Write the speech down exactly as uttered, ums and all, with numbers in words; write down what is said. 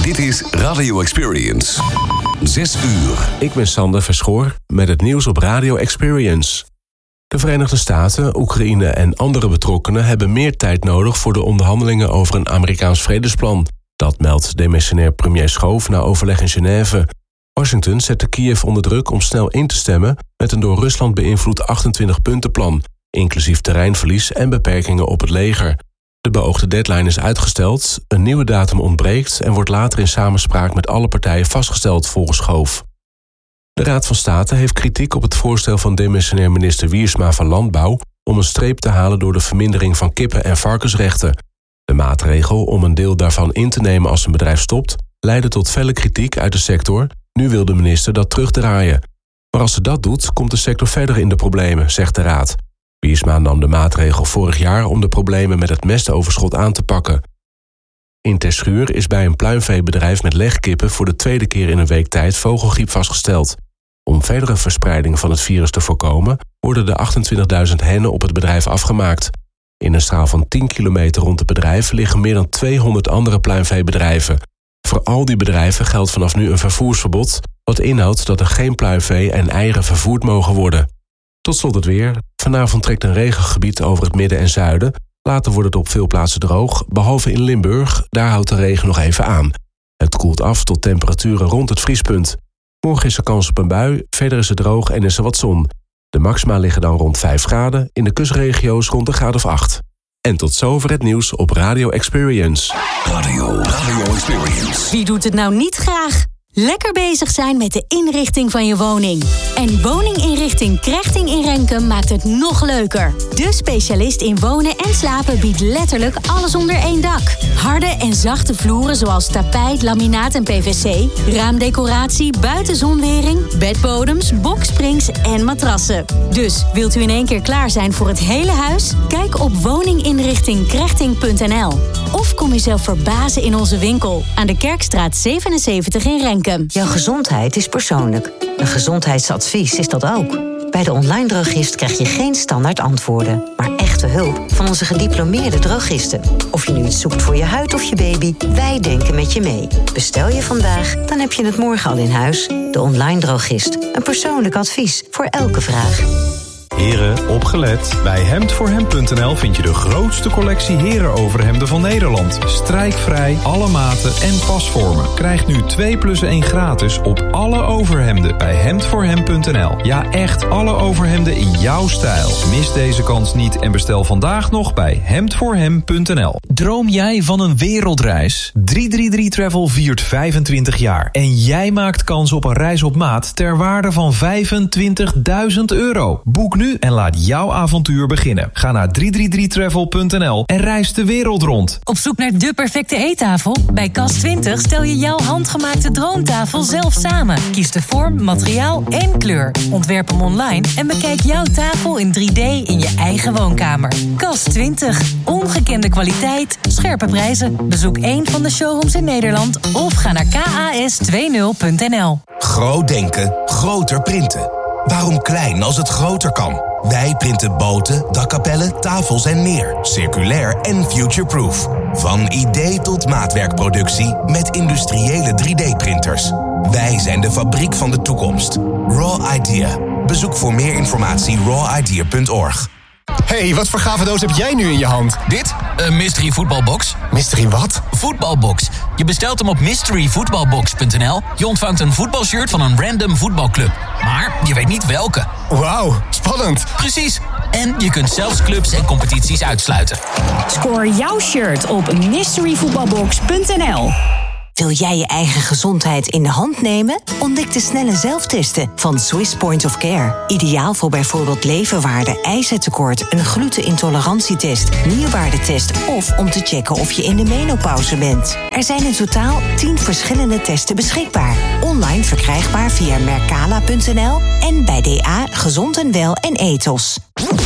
Dit is Radio Experience. Zes uur. Ik ben Sander Verschoor met het nieuws op Radio Experience. De Verenigde Staten, Oekraïne en andere betrokkenen hebben meer tijd nodig voor de onderhandelingen over een Amerikaans vredesplan. Dat meldt demissionair premier Schoof na overleg in Genève. Washington zette Kiev onder druk om snel in te stemmen met een door Rusland beïnvloed achtentwintig-puntenplan, inclusief terreinverlies en beperkingen op het leger. De beoogde deadline is uitgesteld, een nieuwe datum ontbreekt en wordt later in samenspraak met alle partijen vastgesteld volgens Schoof. De Raad van State heeft kritiek op het voorstel van demissionair minister Wiersma van Landbouw om een streep te halen door de vermindering van kippen- en varkensrechten. De maatregel om een deel daarvan in te nemen als een bedrijf stopt, leidde tot felle kritiek uit de sector. Nu wil de minister dat terugdraaien. Maar als ze dat doet, komt de sector verder in de problemen, zegt de Raad. Wiersma nam de maatregel vorig jaar om de problemen met het mestoverschot aan te pakken. In Terschuur is bij een pluimveebedrijf met legkippen voor de tweede keer in een week tijd vogelgriep vastgesteld. Om verdere verspreiding van het virus te voorkomen, worden de achtentwintigduizend hennen op het bedrijf afgemaakt. In een straal van tien kilometer rond het bedrijf liggen meer dan tweehonderd andere pluimveebedrijven. Voor al die bedrijven geldt vanaf nu een vervoersverbod, wat inhoudt dat er geen pluimvee en eieren vervoerd mogen worden. Tot slot het weer. Vanavond trekt een regengebied over het midden en zuiden. Later wordt het op veel plaatsen droog, behalve in Limburg. Daar houdt de regen nog even aan. Het koelt af tot temperaturen rond het vriespunt. Morgen is er kans op een bui, verder is het droog en is er wat zon. De maxima liggen dan rond vijf graden, in de kustregio's rond een graad of acht. En tot zover het nieuws op Radio Experience. Radio, Radio Experience. Wie doet het nou niet graag? Lekker bezig zijn met de inrichting van je woning. En woninginrichting Krechting in Renkum maakt het nog leuker. De specialist in wonen en slapen biedt letterlijk alles onder één dak. Harde en zachte vloeren zoals tapijt, laminaat en P V C, raamdecoratie, buitenzonwering, bedbodems, boksprings en matrassen. Dus wilt u in één keer klaar zijn voor het hele huis? Kijk op woninginrichting krechting punt n l. Of kom jezelf verbazen in onze winkel aan de Kerkstraat zevenenzeventig in Renkum. Jouw gezondheid is persoonlijk. Een gezondheidsadvies is dat ook. Bij de online drogist krijg je geen standaard antwoorden, maar echte hulp van onze gediplomeerde drogisten. Of je nu iets zoekt voor je huid of je baby, wij denken met je mee. Bestel je vandaag, dan heb je het morgen al in huis. De online drogist. Een persoonlijk advies voor elke vraag. Heren, opgelet. Bij hemd voor hem punt n l vind je de grootste collectie herenoverhemden van Nederland. Strijkvrij, alle maten en pasvormen. Krijg nu twee plus één gratis op alle overhemden bij hemd voor hem punt n l. Ja, echt alle overhemden in jouw stijl. Mis deze kans niet en bestel vandaag nog bij hemd voor hem punt n l. Droom jij van een wereldreis? drie drie drie Travel viert vijfentwintig jaar. En jij maakt kans op een reis op maat ter waarde van vijfentwintigduizend euro. Boek nu en laat jouw avontuur beginnen. Ga naar drie drie drie travel punt n l en reis de wereld rond. Op zoek naar de perfecte eettafel? Bij Kast twintig stel je jouw handgemaakte droomtafel zelf samen. Kies de vorm, materiaal en kleur. Ontwerp hem online en bekijk jouw tafel in drie D in je eigen woonkamer. Kast twintig. Ongekende kwaliteit, scherpe prijzen. Bezoek één van de showrooms in Nederland of ga naar k a s twintig punt n l. Groot denken, groter printen. Waarom klein als het groter kan? Wij printen boten, dakkapellen, tafels en meer. Circulair en futureproof. Van idee tot maatwerkproductie met industriële drie D-printers. Wij zijn de fabriek van de toekomst. Raw Idea. Bezoek voor meer informatie raw idea punt org. Hey, wat voor gave doos heb jij nu in je hand? Dit? Een mystery voetbalbox. Mystery wat? Voetbalbox. Je bestelt hem op mystery voetbalbox punt n l. Je ontvangt een voetbalshirt van een random voetbalclub. Maar je weet niet welke. Wauw, spannend. Precies. En je kunt zelfs clubs en competities uitsluiten. Score jouw shirt op mystery voetbalbox punt n l. Wil jij je eigen gezondheid in de hand nemen? Ontdek de snelle zelftesten van Swiss Point of Care. Ideaal voor bijvoorbeeld leverwaarde, ijzertekort, een glutenintolerantietest, nierwaardetest of om te checken of je in de menopauze bent. Er zijn in totaal tien verschillende testen beschikbaar. Online verkrijgbaar via mercala punt n l en bij D A Gezond en Wel en Ethos.